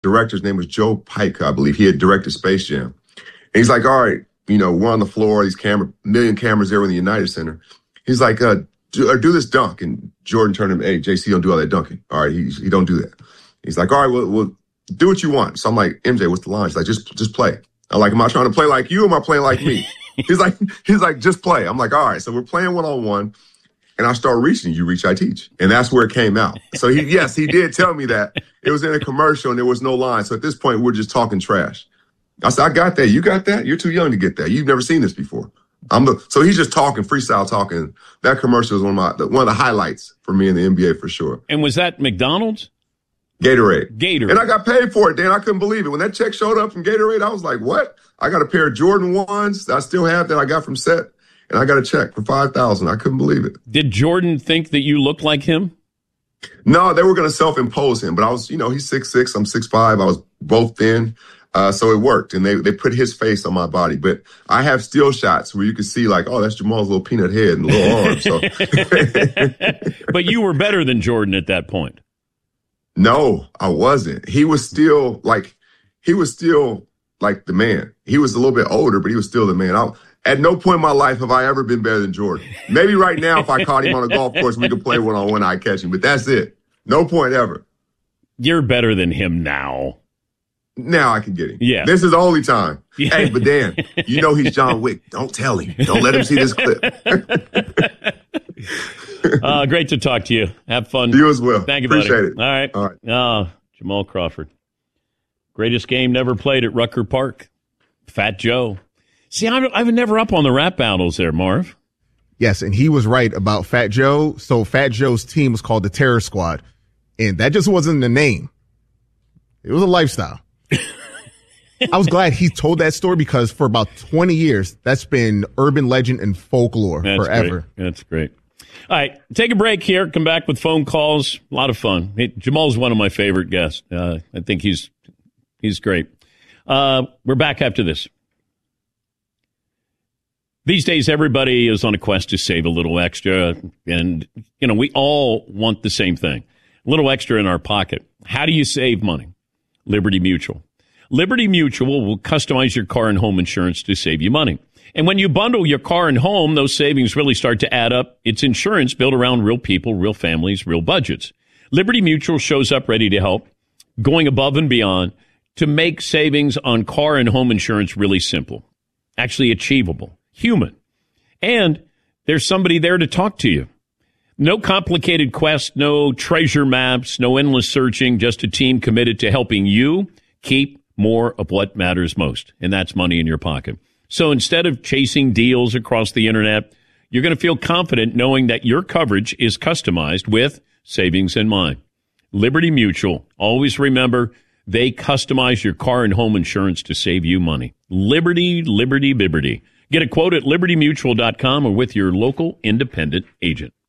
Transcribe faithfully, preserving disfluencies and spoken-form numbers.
director. His name was Joe Pike, I believe. He had directed Space Jam. And he's like, all right, you know, we're on the floor, these camera, million cameras there in the United Center. He's like, uh, do, uh, do this dunk. And Jordan turned to him, hey, J C, don't do all that dunking. All right, he, he don't do that. He's like, all right, well, well, do what you want. So I'm like, M J, what's the line? He's like, just, just play. I'm like, am I trying to play like you or am I playing like me? He's like, he's like, just play. I'm like, all right. So we're playing one-on-one. And I start reaching, you reach, I teach. And that's where it came out. So he, yes, he did tell me that. It was in a commercial and there was no line. So at this point, we're just talking trash. I said, I got that. You got that? You're too young to get that. You've never seen this before. I'm the, so he's just talking, freestyle talking. That commercial is one of my, one of the highlights for me in the N B A for sure. And was that McDonald's? Gatorade. Gatorade. And I got paid for it, Dan. I couldn't believe it. When that check showed up from Gatorade, I was like, what? I got a pair of Jordan ones that I still have that I got from Set, and I got a check for five thousand dollars. I couldn't believe it. Did Jordan think that you looked like him? No, they were going to self-impose him, but I was, you know, he's six six, I'm six five. I was both thin, uh, so it worked, and they, they put his face on my body. But I have still shots where you can see, like, oh, that's Jamal's little peanut head and little arms. So. But you were better than Jordan at that point. No, I wasn't. He was still like, he was still like the man. He was a little bit older, but he was still the man. I, at no point in my life have I ever been better than Jordan. Maybe right now, if I caught him on a golf course, we could play one on one, I'd catch him. But that's it. No point ever. You're better than him now. Now I can get him. Yeah. This is the only time. Yeah. Hey, but Dan, you know he's John Wick. Don't tell him. Don't let him see this clip. uh, great to talk to you. Have fun. You as well. Thank you, Appreciate buddy. it. All right. All right. Uh, Jamal Crawford. Greatest game never played at Rucker Park. Fat Joe. See, I'm, I'm never up on the rap battles there, Marv. Yes, and he was right about Fat Joe. So Fat Joe's team was called the Terror Squad. And that just wasn't the name. It was a lifestyle. I was glad he told that story because for about twenty years, that's been urban legend and folklore That's forever. Great. That's great. All right, take a break here. Come back with phone calls. A lot of fun. Hey, Jamal's one of my favorite guests. Uh, I think he's he's great. Uh, we're back after this. These days, everybody is on a quest to save a little extra, and you know we all want the same thing: a little extra in our pocket. How do you save money? Liberty Mutual. Liberty Mutual will customize your car and home insurance to save you money. And when you bundle your car and home, those savings really start to add up. It's insurance built around real people, real families, real budgets. Liberty Mutual shows up ready to help, going above and beyond to make savings on car and home insurance really simple, actually achievable, human. And there's somebody there to talk to you. No complicated quest, no treasure maps, no endless searching, just a team committed to helping you keep more of what matters most, and that's money in your pocket. So instead of chasing deals across the internet, you're going to feel confident knowing that your coverage is customized with savings in mind. Liberty Mutual, always remember, they customize your car and home insurance to save you money. Liberty, Liberty, Liberty. Get a quote at liberty mutual dot com or with your local independent agent.